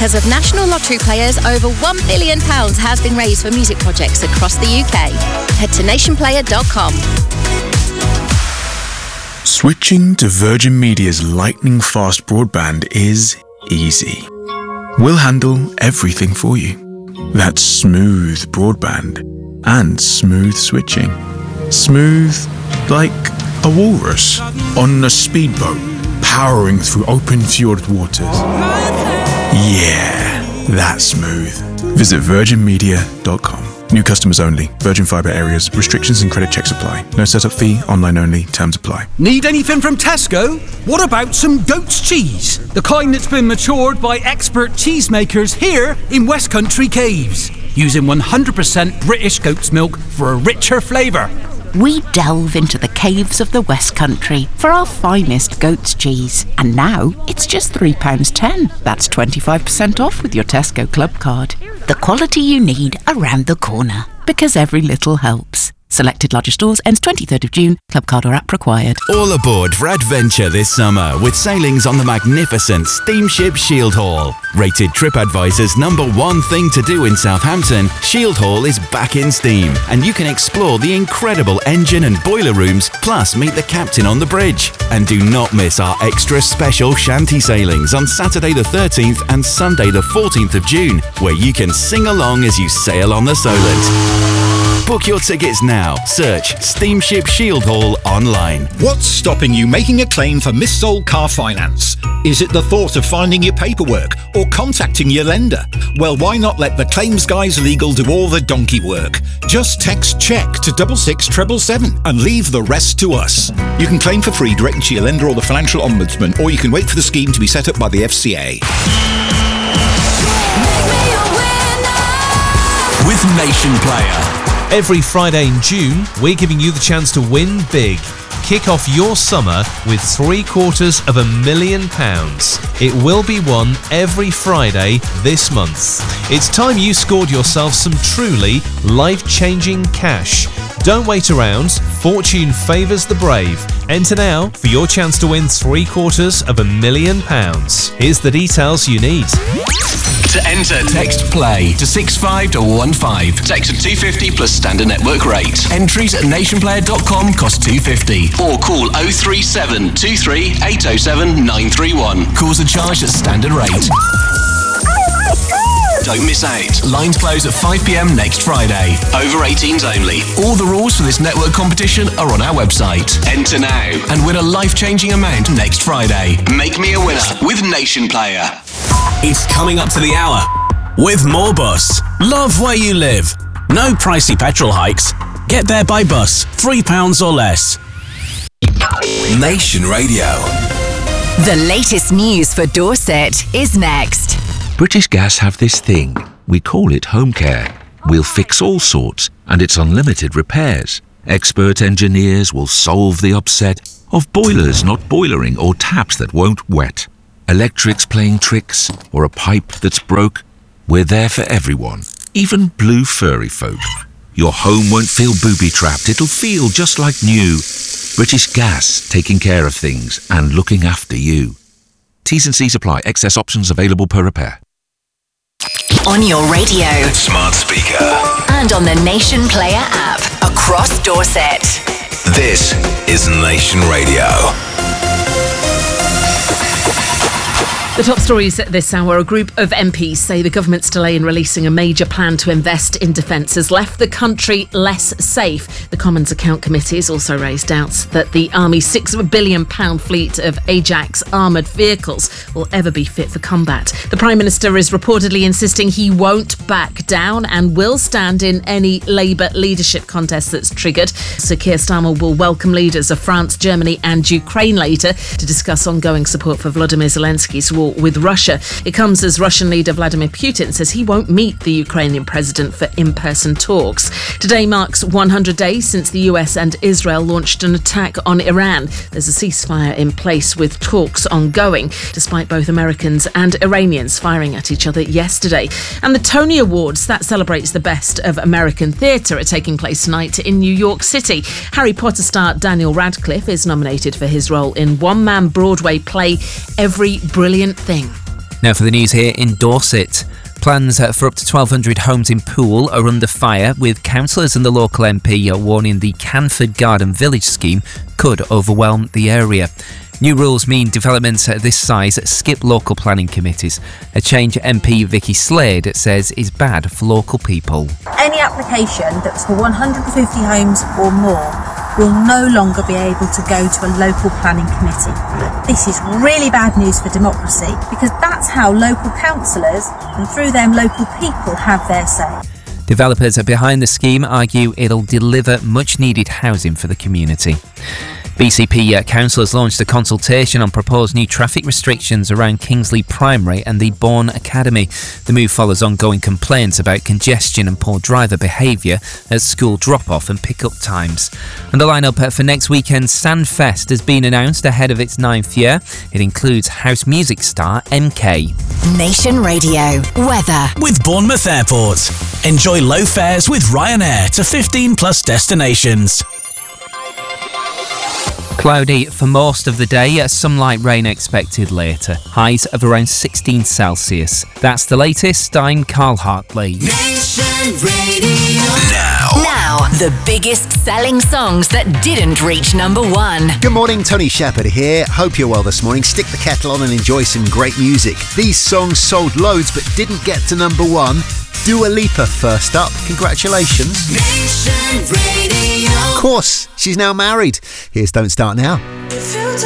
Because of National Lottery players, over £1 billion has been raised for music projects across the UK. Head to nationplayer.com. Switching to Virgin Media's lightning-fast broadband is easy. We'll handle everything for you. That's smooth broadband and smooth switching. Smooth like a walrus on a speedboat powering through open fjord waters. Yeah, that's smooth. Visit virginmedia.com. New customers only. Virgin Fibre areas. Restrictions and credit checks apply. No setup fee. Online only. Terms apply. Need anything from Tesco? What about some goat's cheese? The kind that's been matured by expert cheesemakers here in West Country Caves, using 100% British goat's milk for a richer flavour. We delve into the caves of the West Country for our finest goat's cheese. And now it's just £3.10. That's 25% off with your Tesco Club card. The quality you need around the corner. Because every little helps. Selected larger stores ends 23rd of June. Club card or app required. All aboard for adventure this summer with sailings on the magnificent steamship Shield Hall. Rated TripAdvisor's #1 thing to do in Southampton, Shield Hall is back in steam and you can explore the incredible engine and boiler rooms, plus meet the captain on the bridge. And do not miss our extra special shanty sailings on Saturday the 13th and Sunday the 14th of June, where you can sing along as you sail on the Solent. Book your tickets now. Search Steamship Shield Hall online. What's stopping you making a claim for missold car finance? Is it the thought of finding your paperwork or contacting your lender? Well, why not let the Claims Guys Legal do all the donkey work? Just text CHECK to 66777 and leave the rest to us. You can claim for free directly to your lender or the Financial Ombudsman, or you can wait for the scheme to be set up by the FCA. With Nation Player. Every Friday in June, we're giving you the chance to win big. Kick off your summer with £750,000. It will be won every Friday this month. It's time you scored yourself some truly life-changing cash. Don't wait around. Fortune favours the brave. Enter now for your chance to win £750,000. Here's the details you need. To enter, text PLAY to 65215. Text at 250 plus standard network rate. Entries at nationplayer.com cost £2.50. Or call 037 23 807 931. Calls are charged at standard rate. Don't miss out. Lines close at 5 p.m. next Friday. Over 18s only. All the rules for this network competition are on our website. Enter now and win a life-changing amount next Friday. Make me a winner with Nation Player. It's coming up to the hour with Moorbus. Love where you live. No pricey petrol hikes. Get there by bus, £3 or less. Nation Radio. The latest news for Dorset is next. British Gas have this thing. We call it home care. We'll fix all sorts, and it's unlimited repairs. Expert engineers will solve the upset of boilers not boilering or taps that won't wet. Electrics playing tricks, or a pipe that's broke. We're there for everyone, even blue furry folk. Your home won't feel booby-trapped, it'll feel just like new. British Gas, taking care of things and looking after you. T's and C's apply. Excess options available per repair. On your radio, smart speaker, and on the Nation Player app across Dorset. This is Nation Radio. The top stories at this hour. A group of MPs say the government's delay in releasing a major plan to invest in defence has left the country less safe. The Commons Account Committee has also raised doubts that the Army's £6 billion fleet of Ajax armoured vehicles will ever be fit for combat. The Prime Minister is reportedly insisting he won't back down and will stand in any Labour leadership contest that's triggered. Sir Keir Starmer will welcome leaders of France, Germany and Ukraine later to discuss ongoing support for Volodymyr Zelensky's war with Russia. It comes as Russian leader Vladimir Putin says he won't meet the Ukrainian president for in-person talks. Today marks 100 days since the US and Israel launched an attack on Iran. There's a ceasefire in place with talks ongoing, despite both Americans and Iranians firing at each other yesterday. And the Tony Awards, that celebrates the best of American theatre, are taking place tonight in New York City. Harry Potter star Daniel Radcliffe is nominated for his role in one-man Broadway play Every Brilliant Thing. Now for the news here in Dorset. Plans for up to 1,200 homes in Poole are under fire, with councillors and the local MP warning the Canford Garden Village scheme could overwhelm the area. New rules mean developments at this size skip local planning committees. A change MP Vicky Slade says is bad for local people. Any application that's for 150 homes or more will no longer be able to go to a local planning committee. This is really bad news for democracy, because that's how local councillors and through them local people have their say. Developers behind the scheme argue it'll deliver much needed housing for the community. BCP councillors launched a consultation on proposed new traffic restrictions around Kingsley Primary and the Bourne Academy. The move follows ongoing complaints about congestion and poor driver behaviour at school drop-off and pick-up times. And the lineup for next weekend's Sandfest has been announced ahead of its 9th year. It includes house music star MK. Nation Radio weather with Bournemouth Airport. Enjoy low fares with Ryanair to 15 plus destinations. Cloudy for most of the day, some light rain expected later. Highs of around 16 Celsius. That's the latest. I'm Carl Hartley. Nation Radio. Now, the biggest selling songs that didn't reach number one. Good morning, Tony Shepherd here. Hope you're well this morning. Stick the kettle on and enjoy some great music. These songs sold loads but didn't get to number one. Dua Lipa first up. Congratulations. Nation Radio. Of course, she's now married. Here's Don't Start Now.